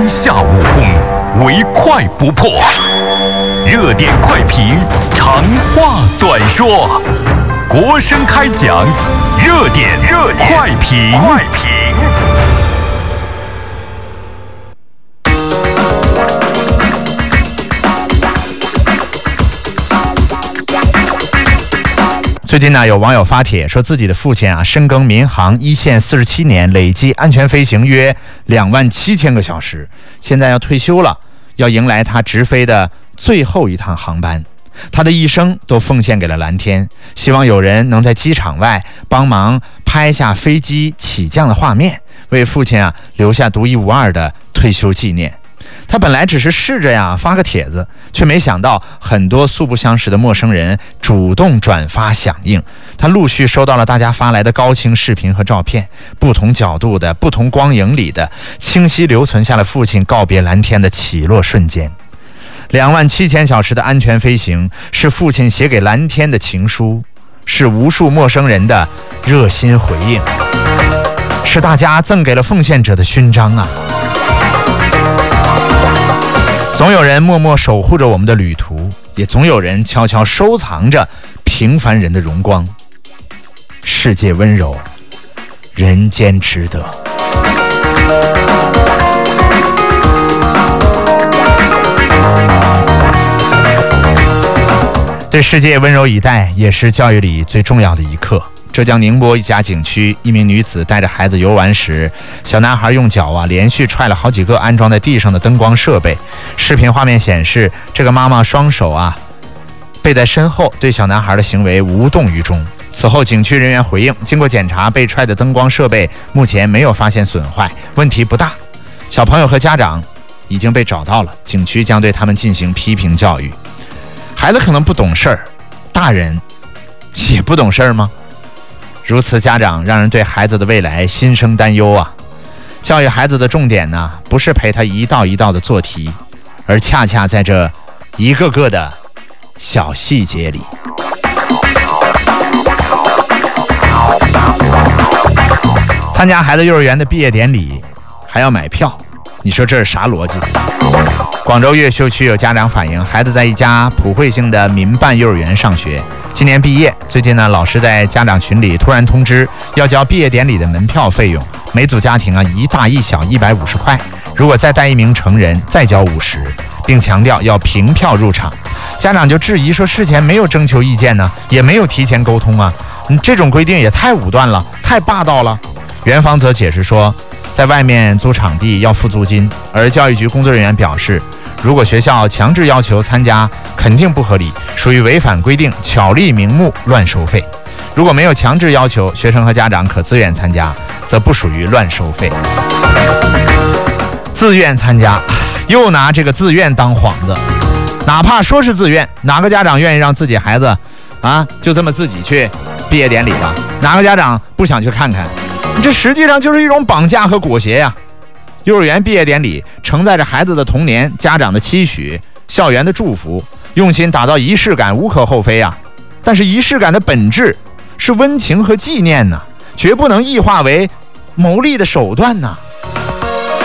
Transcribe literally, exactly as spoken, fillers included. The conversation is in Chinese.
天下武功，唯快不破。热点快评，长话短说。国声开讲，热点热点快评。快评。最近呢，有网友发帖说自己的父亲啊，深耕民航一线四十七年，累计安全飞行约两万七千个小时，现在要退休了，要迎来他直飞的最后一趟航班。他的一生都奉献给了蓝天，希望有人能在机场外帮忙拍下飞机起降的画面，为父亲啊留下独一无二的退休纪念。他本来只是试着呀发个帖子，却没想到很多素不相识的陌生人主动转发响应。他陆续收到了大家发来的高清视频和照片，不同角度的、不同光影里的，清晰留存下了父亲告别蓝天的起落瞬间。两万七千小时的安全飞行，是父亲写给蓝天的情书，是无数陌生人的热心回应，是大家赠给了奉献者的勋章啊！总有人默默守护着我们的旅途，也总有人悄悄收藏着平凡人的荣光。世界温柔，人间值得。对世界温柔以待，也是教育里最重要的一课。浙江宁波一家景区，一名女子带着孩子游玩时，小男孩用脚啊连续踹了好几个安装在地上的灯光设备。视频画面显示，这个妈妈双手啊背在身后，对小男孩的行为无动于衷。此后，景区人员回应，经过检查，被踹的灯光设备目前没有发现损坏，问题不大。小朋友和家长已经被找到了，景区将对他们进行批评教育。孩子可能不懂事儿，大人也不懂事儿吗？如此家长让人对孩子的未来心生担忧啊！教育孩子的重点呢，不是陪他一道一道的做题，而恰恰在这一个个的小细节里。参加孩子幼儿园的毕业典礼还要买票，你说这是啥逻辑？广州越秀区有家长反映，孩子在一家普惠性的民办幼儿园上学，今年毕业。最近呢，老师在家长群里突然通知要交毕业典礼的门票费用，每组家庭啊一大一小一百五十块，如果再带一名成人再交五十，并强调要凭票入场。家长就质疑说，事前没有征求意见呢，也没有提前沟通啊，你这种规定也太武断了，太霸道了。园方则解释说，在外面租场地要付租金，而教育局工作人员表示，如果学校强制要求参加，肯定不合理，属于违反规定，巧立名目乱收费。如果没有强制要求，学生和家长可自愿参加，则不属于乱收费。自愿参加，又拿这个自愿当幌子，哪怕说是自愿，哪个家长愿意让自己孩子啊就这么自己去毕业典礼了？哪个家长不想去看看？这实际上就是一种绑架和裹挟呀！幼儿园毕业典礼承载着孩子的童年、家长的期许、校园的祝福，用心打造仪式感，无可厚非啊。但是仪式感的本质是温情和纪念呢、啊，绝不能异化为牟利的手段呢、啊。